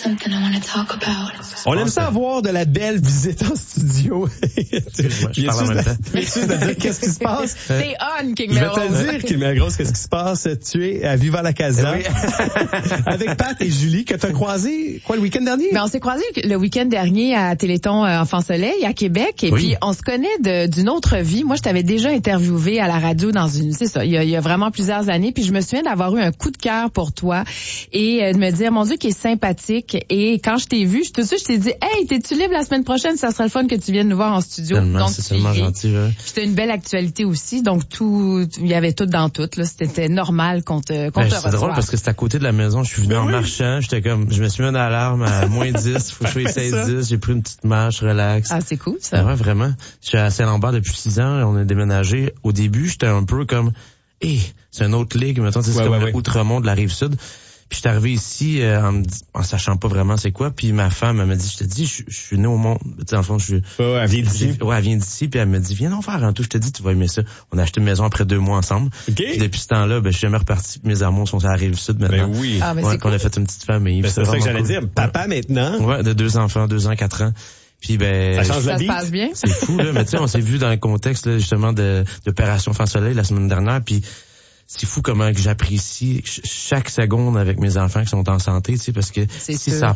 On aime ça avoir de la belle visite en studio. Je parle en même temps. Viens-tu de dire qu'est-ce qui se passe? C'est on, King Je vais Melrose. te dire, King Melrose, qu'est-ce qui se passe? Tu es à Viva la Casa. Oui. Avec Pat et Julie, que tu as croisé, le week-end dernier? Ben, on s'est croisés le week-end dernier à Téléthon Enfant Soleil à Québec. Et puis, on se connaît d'une autre vie. Moi, je t'avais déjà interviewé à la radio c'est ça, il y a vraiment plusieurs années. Puis, je me souviens d'avoir eu un coup de cœur pour toi et de me dire, mon Dieu, qu'il est sympathique. Et quand je t'ai vu, tout de suite, je t'ai dit, hey, t'es-tu libre la semaine prochaine? Ça serait le fun que tu viennes nous voir en studio. Tellement, donc, c'est tellement gentil. Ouais. C'était une belle actualité aussi. Donc, il y avait tout dans tout. Là, c'était normal qu'on te reçoive. C'est drôle parce que c'est à côté de la maison. Je suis venu en marchant. Je me suis mis une alarme à moins 10. Faut que je sois 16-10. J'ai pris une petite marche, relax. Ah, c'est cool, ça. Ouais, vraiment. Je suis à Saint-Lambert depuis 6 ans. On a déménagé. Au début, j'étais un peu comme, c'est une autre ligue. Mettons, c'est comme l'Outremont de la Rive-Sud. Puis je suis arrivé ici en sachant pas vraiment c'est quoi. Puis ma femme, elle m'a dit, je te dis, je suis né au monde. Tu sais, en fond, elle vient d'ici. Ouais, elle vient d'ici. Puis elle me dit, viens donc faire un tour. Je te dis, tu vas aimer ça. On a acheté une maison après 2 mois ensemble. Okay. Puis depuis ce temps-là, je suis jamais reparti. Mes amours sont à la Rive-Sud maintenant. Ben oui. Ah, ben ouais, qu'on a fait une petite famille. Ben, c'est ça que j'allais dire. Papa maintenant. Ouais, de 2 enfants, 2 ans, 4 ans. Puis ça change la vie. Ça se passe bien. C'est fou, là. Mais tu sais, on s'est vu dans le contexte, là, justement, d'Opération Enfant Soleil la semaine dernière. Puis c'est fou comment que j'apprécie chaque seconde avec mes enfants qui sont en santé, tu sais, parce que ça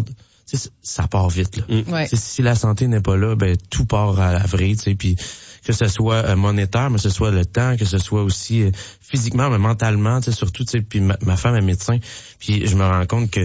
part vite, là. Ouais. Si la santé n'est pas là, tout part à la vraie, tu sais, puis que ce soit monétaire, mais que ce soit le temps, que ce soit aussi physiquement, mais mentalement, tu sais, surtout, tu sais, puis ma femme est médecin, puis je me rends compte que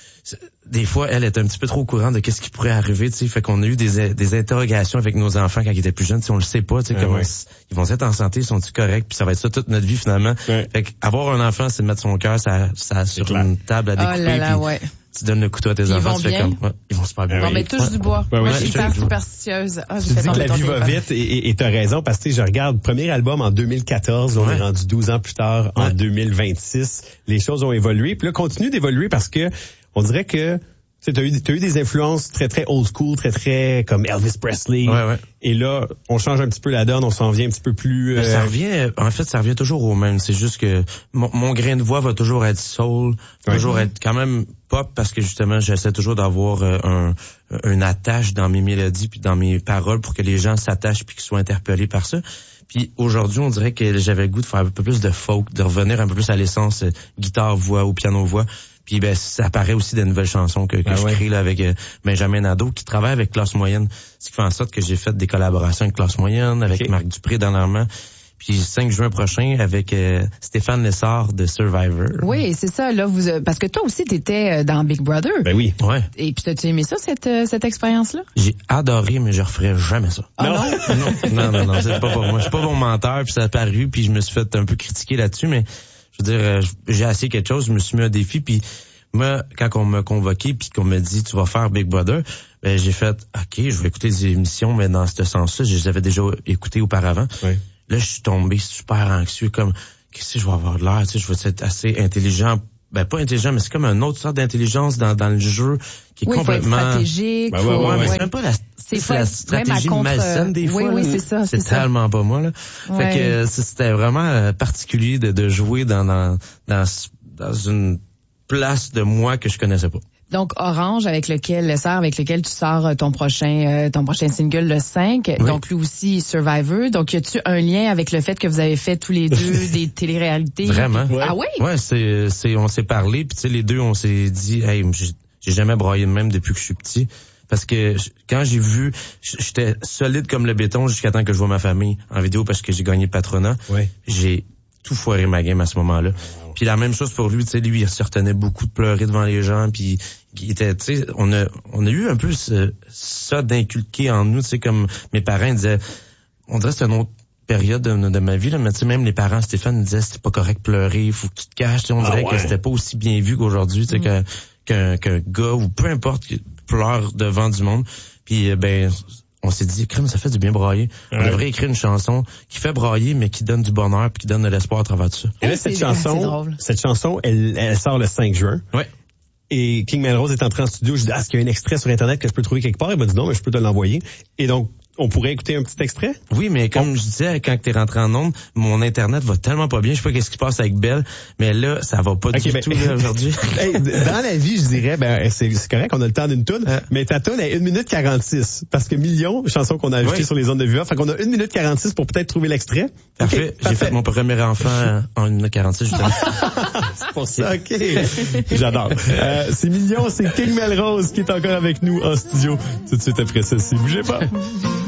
des fois, elle est un petit peu trop au courant de qu'est-ce qui pourrait arriver, tu sais, fait qu'on a eu des interrogations avec nos enfants quand ils étaient plus jeunes, tu sais, on le sait pas, tu sais, comment ils vont être en santé, sont-ils corrects, puis ça va être ça toute notre vie finalement. Ouais. Fait qu'avoir un enfant, c'est de mettre son cœur ça sur une table à découper, puis tu donnes le couteau à tes enfants, tu fais comme, ils vont super bien. Bon, mais touche du bois. Moi, je suis hyper superstitieuse. Tu dis que la vie va vite et t'as raison parce que je regarde premier album en 2014, on est rendu 12 ans plus tard en 2026. Les choses ont évolué, puis là continue d'évoluer parce que on dirait que t'as eu des influences très très old school, très très comme Elvis Presley. Ouais. Et là, on change un petit peu la donne, on s'en vient un petit peu plus. Ça revient toujours au même. C'est juste que mon grain de voix va toujours être soul, toujours être quand même pop parce que justement, j'essaie toujours d'avoir une attache dans mes mélodies puis dans mes paroles pour que les gens s'attachent puis qu'ils soient interpellés par ça. Puis aujourd'hui, on dirait que j'avais le goût de faire un peu plus de folk, de revenir un peu plus à l'essence guitare voix ou piano voix. Puis ça apparaît aussi des nouvelles chansons que je crée là avec Benjamin Nadeau qui travaille avec Classe Moyenne. Ce qui fait en sorte que j'ai fait des collaborations avec Classe Moyenne, avec Marc Dupré dernièrement. Puis 5 juin prochain avec Stéphane Lessard de Survivor. Oui, c'est ça là parce que toi aussi t'étais dans Big Brother. Ben oui. Ouais. Et puis t'as-tu aimé ça cette expérience là? J'ai adoré mais je referais jamais ça. Ah non, c'est pas pour moi. Je suis pas bon menteur puis ça a paru puis je me suis fait un peu critiquer là-dessus mais je veux dire, j'ai essayé quelque chose, je me suis mis un défi, puis moi, quand on m'a convoqué, puis qu'on m'a dit, tu vas faire Big Brother, j'ai fait, OK, je vais écouter les émissions, mais dans ce sens-là, je les avais déjà écoutées auparavant. Oui. Là, je suis tombé super anxieux, comme, qu'est-ce que je vais avoir de l'air, tu sais, je vais être assez intelligent. Pas intelligent, mais c'est comme une autre sorte d'intelligence dans le jeu qui est complètement... Faut être stratégique. Mais c'est même pas la stratégie malsaine des fois. Oui, c'est ça. C'est tellement pas moi, là. Fait que c'était vraiment particulier de jouer dans une place de moi que je connaissais pas. Donc Orange avec lequel tu sors ton prochain single le 5, donc lui aussi Survivor. Donc y a-tu un lien avec le fait que vous avez fait tous les deux des téléréalités? Vraiment. Ah oui. Ouais, on s'est parlé puis tu sais les deux on s'est dit hey, j'ai jamais braillé de même depuis que je suis petit parce que quand j'ai vu j'étais solide comme le béton jusqu'à temps que je vois ma famille en vidéo parce que j'ai gagné le patronat. Ouais. J'ai tout foiré ma game à ce moment-là. Puis la même chose pour lui, tu sais, lui il se retenait beaucoup de pleurer devant les gens, puis il était, tu sais, on a eu un peu ça d'inculquer en nous, tu sais, comme mes parents disaient, on dirait que c'est une autre période de ma vie là, mais tu sais même les parents Stéphane me disaient c'est pas correct de pleurer, il faut que tu te caches, tu sais, on dirait que c'était pas aussi bien vu qu'aujourd'hui, tu sais qu'un gars ou peu importe qui pleure devant du monde. Puis on s'est dit, crème, ça fait du bien brailler. On devrait écrire une chanson qui fait brailler, mais qui donne du bonheur puis qui donne de l'espoir à travers tout ça. Et là, cette chanson, elle sort le 5 juin. Ouais. Et King Melrose est entré en studio. Je dis, est-ce qu'il y a un extrait sur Internet que je peux trouver quelque part? Il m'a dit non, mais je peux te l'envoyer. Et donc, On pourrait écouter un petit extrait? Oui, mais comme je disais, quand t'es rentré en onde, mon Internet va tellement pas bien. Je sais pas qu'est-ce qui se passe avec Belle, mais là, ça va pas du tout là, aujourd'hui. Hey, dans la vie, je dirais, c'est correct, on a le temps d'une toune, mais ta toune est 1 minute 46. Parce que Millions, chanson qu'on a ajoutée sur les ondes de VOA, fait qu'on a 1 minute 46 pour peut-être trouver l'extrait. Parfait. J'ai fait mon premier enfant en 1 minute 46, justement. C'est pour ça, OK. J'adore. C'est Millions, c'est King Melrose qui est encore avec nous en studio. Tout de suite après ceci. Bougez pas.